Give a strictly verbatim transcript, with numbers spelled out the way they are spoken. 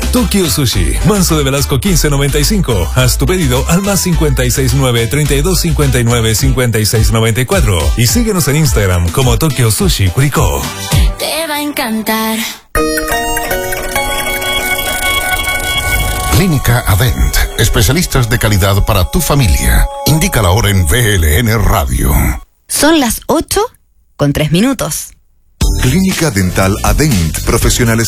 Tokyo Sushi, Manso de Velasco quince noventa y cinco. Haz tu pedido al más cincuenta y seis nueve, treinta y dos cincuenta y nueve, cincuenta y seis noventa y cuatro. Y síguenos en Instagram como Tokyo Sushi Curicó. Te va a encantar. Clínica Adent, especialistas de calidad para tu familia. Indica la hora en V L N Radio. Son las ocho con tres minutos. Clínica Dental Adent, profesionales